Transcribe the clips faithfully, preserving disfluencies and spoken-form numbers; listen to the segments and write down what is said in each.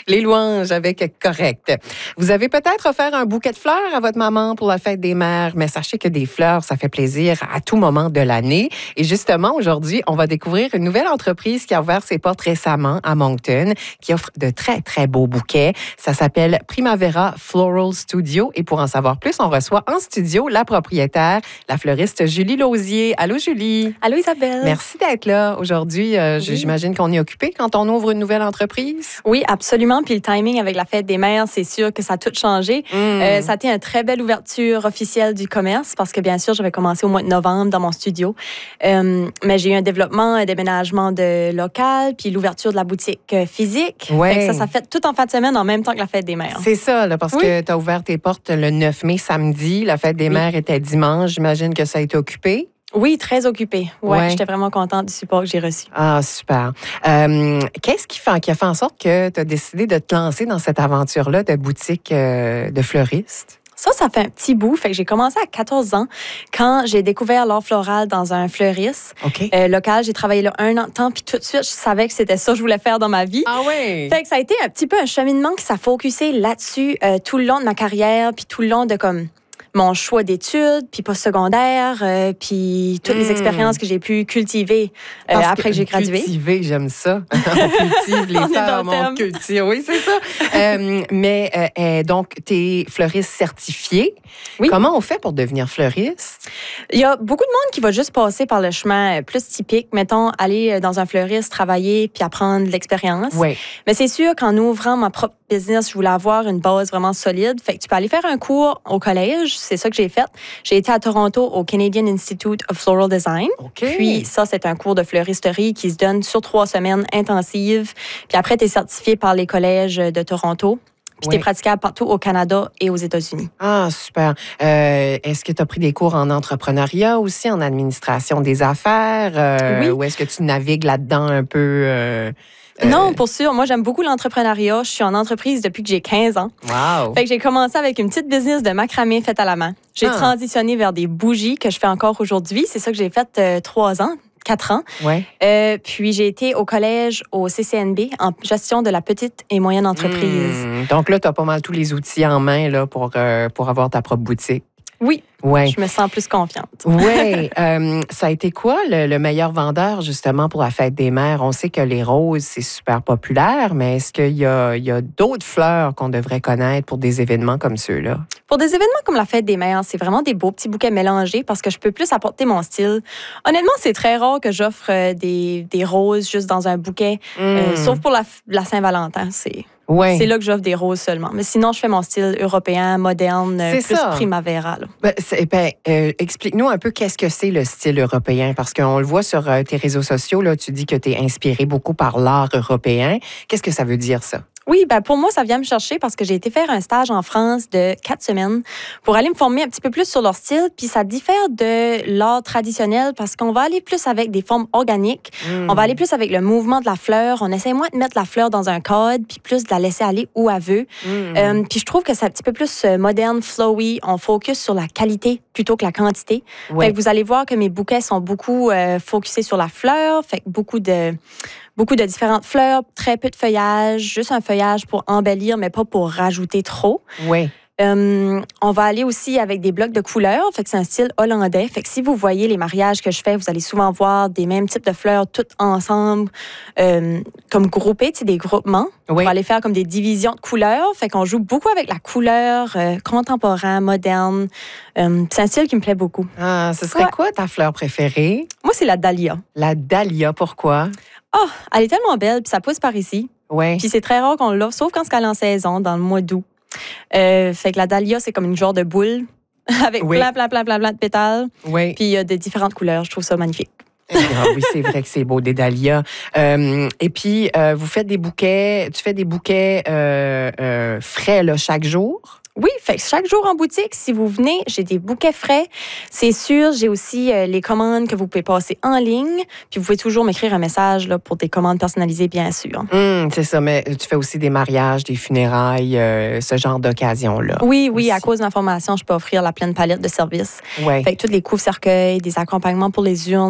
Les louanges avec Correct. Vous avez peut-être offert un bouquet de fleurs à votre maman pour la fête des mères, mais sachez que des fleurs, ça fait plaisir à tout moment de l'année. Et justement, aujourd'hui, on va découvrir une nouvelle entreprise qui a ouvert ses portes récemment à Moncton, qui offre de très, très beaux bouquets. Ça s'appelle Primavera Floral Studio. Et pour en savoir plus, on reçoit en studio la propriétaire, la fleuriste Julie Lausier. Allô, Julie. Allô, Isabelle. Merci d'être là aujourd'hui. Euh, oui. J'imagine qu'on est occupé quand on ouvre une nouvelle entreprise. Oui, absolument. Puis le timing avec la fête des mères, c'est sûr que ça a tout changé. Mm. Euh, ça a été une très belle ouverture officielle du commerce parce que, bien sûr, j'avais commencé au mois de novembre dans mon studio. Euh, mais j'ai eu un développement, un déménagement de local, puis l'ouverture de la boutique physique. Ouais. Fait que ça, ça fait tout en fin de semaine en même temps que la fête des mères. C'est ça, là, parce oui. que tu as ouvert tes portes le neuf mai, samedi. La fête des oui. mères était dimanche. J'imagine que ça a été occupé. Oui, très occupée. Ouais, ouais. J'étais vraiment contente du support que j'ai reçu. Ah, super. Euh, qu'est-ce qui, fait, qui a fait en sorte que tu as décidé de te lancer dans cette aventure-là de boutique euh, de fleuriste? Ça, ça fait un petit bout. Fait que j'ai commencé à quatorze ans quand j'ai découvert l'art floral dans un fleuriste okay. euh, local. J'ai travaillé là un an de temps, puis tout de suite, je savais que c'était ça que je voulais faire dans ma vie. Ah oui? Fait que ça a été un petit peu un cheminement qui s'est focusé là-dessus euh, tout le long de ma carrière, puis tout le long de comme mon choix d'études, puis postsecondaire, euh, puis toutes mmh. les expériences que j'ai pu cultiver euh, après que, que j'ai gradué. Cultiver, j'aime ça. On cultive les femmes, on cultive. Oui, c'est ça. euh, mais euh, donc, tu es fleuriste certifiée. Oui. Comment on fait pour devenir fleuriste? Il y a beaucoup de monde qui va juste passer par le chemin plus typique. Mettons, aller dans un fleuriste, travailler, puis apprendre de l'expérience. Oui. Mais c'est sûr qu'en ouvrant ma propre business, je voulais avoir une base vraiment solide. Fait que tu peux aller faire un cours au collège. C'est ça que j'ai fait. J'ai été à Toronto au Canadian Institute of Floral Design. Okay. Puis ça, c'est un cours de fleuristerie qui se donne sur trois semaines intensives. Puis après, tu es certifié par les collèges de Toronto. Puis oui. tu es praticable partout au Canada et aux États-Unis. Ah, super. Euh, est-ce que tu as pris des cours en entrepreneuriat aussi, en administration des affaires? Euh, oui. Ou est-ce que tu navigues là-dedans un peu... Euh... Non, pour sûr. Moi, j'aime beaucoup l'entrepreneuriat. Je suis en entreprise depuis que j'ai quinze ans. Wow! Fait que j'ai commencé avec une petite business de macramé faite à la main. J'ai ah. transitionné vers des bougies que je fais encore aujourd'hui. C'est ça que j'ai fait euh, trois ans. Quatre ans. Ouais. Euh, puis j'ai été au collège au C C N B en gestion de la petite et moyenne entreprise. Mmh. Donc là, tu as pas mal tous les outils en main là, pour, euh, pour avoir ta propre boutique. Oui. Ouais. Je me sens plus confiante. Oui. euh, ça a été quoi le, le meilleur vendeur, justement, pour la fête des mères? On sait que les roses, c'est super populaire, mais est-ce qu'il y a, il y a d'autres fleurs qu'on devrait connaître pour des événements comme ceux-là? Pour des événements comme la fête des mères, c'est vraiment des beaux petits bouquets mélangés parce que je peux plus apporter mon style. Honnêtement, c'est très rare que j'offre des, des roses juste dans un bouquet, mmh. euh, sauf pour la, la Saint-Valentin. C'est... Ouais. C'est là que j'offre des roses seulement. Mais sinon, je fais mon style européen, moderne, c'est plus ça. primavera. Là. Ben, ben, euh, explique-nous un peu qu'est-ce que c'est le style européen, parce qu'on le voit sur euh, tes réseaux sociaux, là, tu dis que tu es inspiré beaucoup par l'art européen. Qu'est-ce que ça veut dire, ça? Oui, ben pour moi, ça vient me chercher parce que j'ai été faire un stage en France de quatre semaines pour aller me former un petit peu plus sur leur style. Puis ça diffère de l'art traditionnel parce qu'on va aller plus avec des formes organiques. Mmh. On va aller plus avec le mouvement de la fleur. On essaie moins de mettre la fleur dans un cadre puis plus de la laisser aller où elle veut. Mmh. Euh, puis je trouve que c'est un petit peu plus moderne, flowy. On focus sur la qualité plutôt que la quantité. Ouais. Fait que vous allez voir que mes bouquets sont beaucoup euh, focusés sur la fleur. Fait que beaucoup de... Beaucoup de différentes fleurs, très peu de feuillage, juste un feuillage pour embellir, mais pas pour rajouter trop. Oui. Euh, on va aller aussi avec des blocs de couleurs, fait que c'est un style hollandais. Fait que si vous voyez les mariages que je fais, vous allez souvent voir des mêmes types de fleurs toutes ensemble, euh, comme groupées, tu sais, des groupements. Oui. On va aller faire comme des divisions de couleurs. Fait qu'on joue beaucoup avec la couleur euh, contemporaine, moderne. Euh, c'est un style qui me plaît beaucoup. Ah, ce serait ouais. quoi ta fleur préférée? Moi, c'est la dahlia. La dahlia, pourquoi? Oh, elle est tellement belle, puis ça pousse par ici. Ouais. Puis c'est très rare qu'on l'offre, sauf quand c'est en saison, dans le mois d'août. Euh, fait que la dahlia, c'est comme une genre de boule avec oui. plein, plein, plein, plein, plein de pétales. Oui. Puis il y a de différentes couleurs. Je trouve ça magnifique. Ah oui, c'est vrai que c'est beau, des dahlias. Euh, et puis, euh, vous faites des bouquets, tu fais des bouquets euh, euh, frais là, chaque jour? Oui, fait que chaque jour en boutique, si vous venez, j'ai des bouquets frais. C'est sûr, j'ai aussi euh, les commandes que vous pouvez passer en ligne. Puis vous pouvez toujours m'écrire un message là, pour des commandes personnalisées, bien sûr. Mmh, c'est ça, mais tu fais aussi des mariages, des funérailles, euh, ce genre d'occasion-là. Oui, oui, aussi. À cause de ma formation, je peux offrir la pleine palette de services. Ouais. Fait que tous les coups-cercueils, des accompagnements pour les urnes,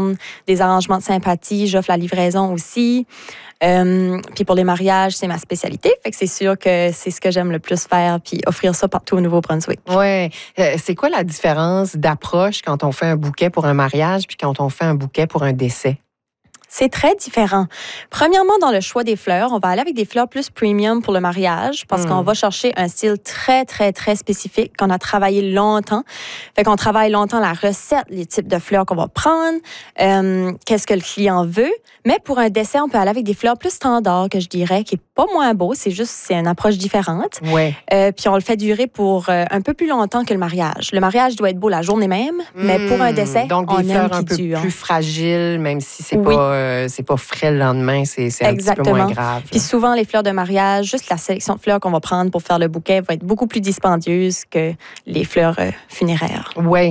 des arrangements de sympathie, j'offre la livraison aussi. Euh, puis pour les mariages, c'est ma spécialité. Fait que c'est sûr que c'est ce que j'aime le plus faire, puis offrir ça partout au Nouveau-Brunswick. Oui. Euh, c'est quoi la différence d'approche quand on fait un bouquet pour un mariage puis quand on fait un bouquet pour un décès? C'est très différent. Premièrement, dans le choix des fleurs, on va aller avec des fleurs plus premium pour le mariage parce mm. qu'on va chercher un style très, très, très spécifique qu'on a travaillé longtemps. Fait qu'on travaille longtemps la recette, les types de fleurs qu'on va prendre, euh, qu'est-ce que le client veut. Mais pour un décès, on peut aller avec des fleurs plus standards, que je dirais, qui est pas moins beau, c'est juste, c'est une approche différente. Ouais. Euh, puis on le fait durer pour euh, un peu plus longtemps que le mariage. Le mariage doit être beau la journée même, mm. mais pour un décès, donc on des aime fleurs un peu dure. plus fragiles, même si c'est oui. pas euh, c'est pas frais le lendemain, c'est, c'est un Exactement. petit peu moins grave. Puis souvent, les fleurs de mariage, juste la sélection de fleurs qu'on va prendre pour faire le bouquet va être beaucoup plus dispendieuse que les fleurs euh, funéraires. Oui.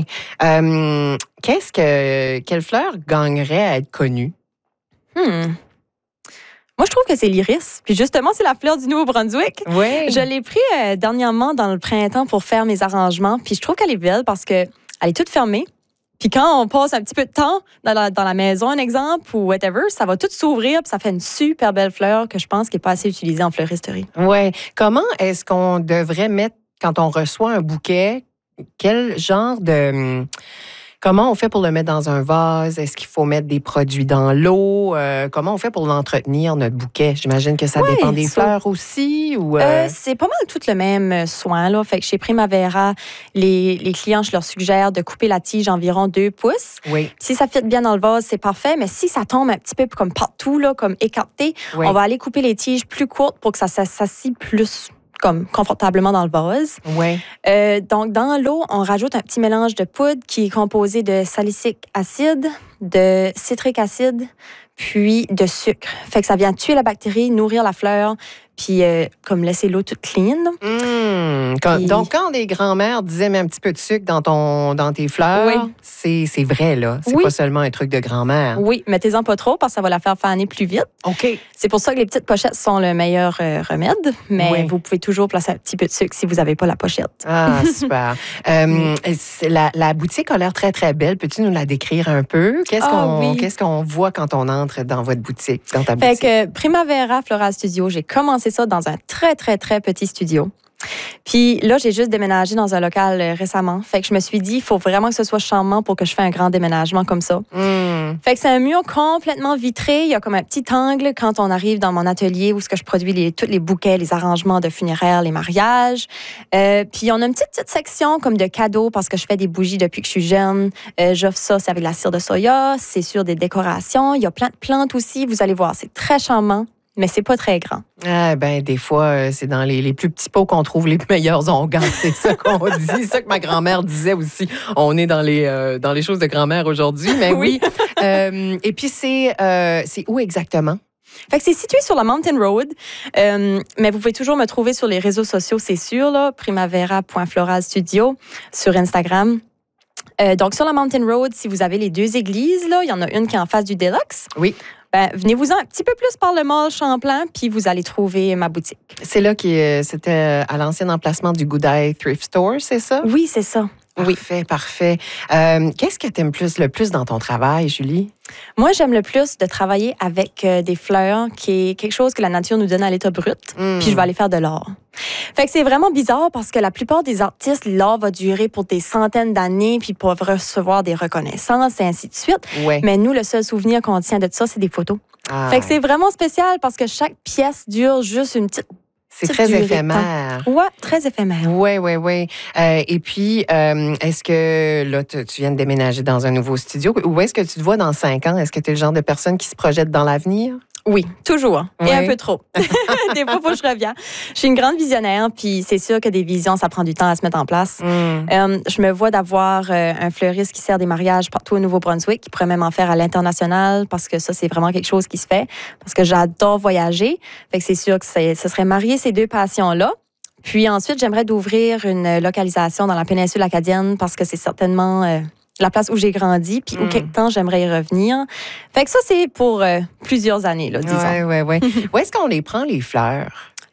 Euh, qu'est-ce que quelle fleur gagnerait à être connue? Hmm. Moi, je trouve que c'est l'iris. Puis justement, c'est la fleur du Nouveau-Brunswick. Oui. Je l'ai pris euh, dernièrement dans le printemps pour faire mes arrangements. Puis je trouve qu'elle est belle parce qu'elle est toute fermée. Puis quand on passe un petit peu de temps dans la, dans la maison, un exemple, ou whatever, ça va tout s'ouvrir, puis ça fait une super belle fleur que je pense qui n'est pas assez utilisée en fleuristerie. Oui. Comment est-ce qu'on devrait mettre, quand on reçoit un bouquet, quel genre de... Comment on fait pour le mettre dans un vase? Est-ce qu'il faut mettre des produits dans l'eau? Euh, comment on fait pour l'entretenir, notre bouquet? J'imagine que ça ouais, dépend des ça, fleurs aussi? Ou euh... Euh, c'est pas mal tout le même soin. Là. Fait que chez Primavera, les, les clients, je leur suggère de couper la tige environ deux pouces. Oui. Si ça fit bien dans le vase, c'est parfait. Mais si ça tombe un petit peu comme partout, là, comme écarté, oui. on va aller couper les tiges plus courtes pour que ça s'assie plus comme confortablement dans le vase. Ouais. Euh, donc, dans l'eau, on rajoute un petit mélange de poudre qui est composé de salicylique acide, de citrique acide, puis de sucre. Fait que ça vient tuer la bactérie, nourrir la fleur, puis euh, comme laisser l'eau toute clean. Mmh. Quand, puis... Donc, quand les grands-mères disaient « mets un petit peu de sucre dans, ton, dans tes fleurs oui. », c'est, c'est vrai, là. C'est oui. pas seulement un truc de grand-mère. Oui, mettez-en pas trop parce que ça va la faire faner plus vite. OK. C'est pour ça que les petites pochettes sont le meilleur euh, remède, mais oui. vous pouvez toujours placer un petit peu de sucre si vous n'avez pas la pochette. Ah, super. euh, la, la boutique a l'air très, très belle. Peux-tu nous la décrire un peu? Qu'est-ce, ah, qu'on, oui. qu'est-ce qu'on voit quand on entre dans votre boutique, dans ta fait boutique? Que Primavera Floral Studio, j'ai commencé ça dans un très, très, très petit studio. Puis là, j'ai juste déménagé dans un local euh, récemment. Fait que je me suis dit, il faut vraiment que ce soit charmant pour que je fasse un grand déménagement comme ça. Mm. Fait que c'est un mur complètement vitré. Il y a comme un petit angle quand on arrive dans mon atelier où ce que je produis les, tous les bouquets, les arrangements de funéraires, les mariages. Euh, puis on a une petite, petite section comme de cadeaux parce que je fais des bougies depuis que je suis jeune. Euh, j'offre ça, c'est avec la cire de soya. C'est sur des décorations. Il y a plein de plantes aussi. Vous allez voir, c'est très charmant. Mais c'est pas très grand. Ah ben des fois, c'est dans les, les plus petits pots qu'on trouve les meilleurs onguents. C'est ça qu'on dit. C'est ça que ma grand-mère disait aussi. On est dans les, euh, dans les choses de grand-mère aujourd'hui. Mais oui. oui. euh, et puis, c'est, euh, c'est où exactement? Fait que c'est situé sur la Mountain Road, euh, mais vous pouvez toujours me trouver sur les réseaux sociaux, c'est sûr, là, primavera point floral studio sur Instagram. Euh, donc, sur la Mountain Road, si vous avez les deux églises, là, il y en a une qui est en face du Deluxe. Oui. Ben, venez-vous-en un petit peu plus par le mall Champlain, puis vous allez trouver ma boutique. C'est là qui c'était à l'ancien emplacement du Goudaille Thrift Store, c'est ça? Oui, c'est ça. Parfait, oui. parfait. Euh, qu'est-ce que tu aimes plus, le plus dans ton travail, Julie? Moi, j'aime le plus de travailler avec euh, des fleurs, qui est quelque chose que la nature nous donne à l'état brut, mm. puis je vais aller faire de l'art. Fait que c'est vraiment bizarre parce que la plupart des artistes, l'art va durer pour des centaines d'années, puis peuvent recevoir des reconnaissances et ainsi de suite. Ouais. Mais nous, le seul souvenir qu'on tient de ça, c'est des photos. Ah. Fait que c'est vraiment spécial parce que chaque pièce dure juste une petite C'est très éphémère. Oui, très éphémère. Oui, oui, oui. Euh, et puis, euh, est-ce que là, tu, tu viens de déménager dans un nouveau studio? Où est-ce que tu te vois dans cinq ans? Est-ce que tu es le genre de personne qui se projette dans l'avenir? Oui, toujours. Oui. Et un peu trop. Des fois, il faut que je revienne. Je suis une grande visionnaire, puis c'est sûr que des visions, ça prend du temps à se mettre en place. Mm. Euh, je me vois d'avoir euh, un fleuriste qui sert des mariages partout au Nouveau-Brunswick, qui pourrait même en faire à l'international, parce que ça, c'est vraiment quelque chose qui se fait, parce que j'adore voyager. Fait que c'est sûr que c'est, ce serait marier ces deux passions-là. Puis ensuite, j'aimerais d'ouvrir une localisation dans la péninsule acadienne, parce que c'est certainement... Euh, la place où j'ai grandi, puis mm. où quelque temps j'aimerais y revenir. Fait que ça, c'est pour euh, plusieurs années, là, disons. Oui, oui, oui. Où est-ce qu'on les prend, les fleurs?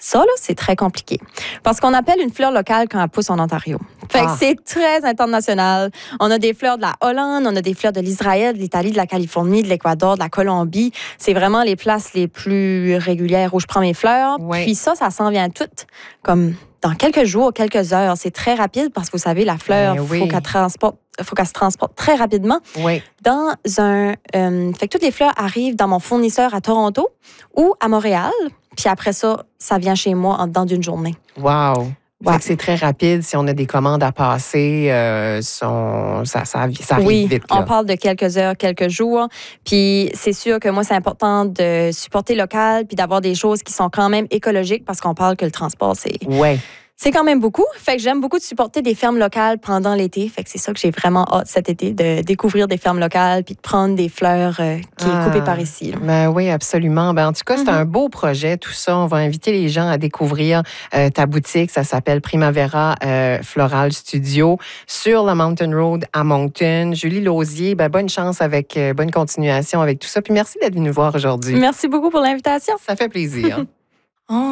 Ça, là, c'est très compliqué. Parce qu'on appelle une fleur locale quand elle pousse en Ontario. Fait que Ah. c'est très international. On a des fleurs de la Hollande, on a des fleurs de l'Israël, de l'Italie, de la Californie, de l'Équateur, de la Colombie. C'est vraiment les places les plus régulières où je prends mes fleurs. Ouais. Puis ça, ça s'en vient toutes comme dans quelques jours, quelques heures. C'est très rapide parce que vous savez, la fleur, il Ben oui. faut qu'elle transporte, faut qu'elle se transporte très rapidement. Oui. Dans un, euh, fait que toutes les fleurs arrivent dans mon fournisseur à Toronto ou à Montréal. Puis après ça, ça vient chez moi en dedans d'une journée. Wow. Ouais. Fait que c'est très rapide. Si on a des commandes à passer, euh, son- ça, ça, ça arrive Oui, vite. Là. on parle de quelques heures, quelques jours. Puis c'est sûr que moi, c'est important de supporter local puis d'avoir des choses qui sont quand même écologiques parce qu'on parle que le transport, c'est... Ouais. C'est quand même beaucoup. Fait que j'aime beaucoup de supporter des fermes locales pendant l'été. Fait que c'est ça que j'ai vraiment hâte cet été, de découvrir des fermes locales puis de prendre des fleurs euh, qui Ah. est coupées par ici. Là. Ben oui, absolument. Ben, en tout cas, c'est Mhm. un beau projet, tout ça. On va inviter les gens à découvrir euh, ta boutique. Ça s'appelle Primavera euh, Floral Studio sur la Mountain Road à Moncton. Julie Lausier, ben, bonne chance avec, euh, bonne continuation avec tout ça. Puis merci d'être venue nous voir aujourd'hui. Merci beaucoup pour l'invitation. Ça fait plaisir.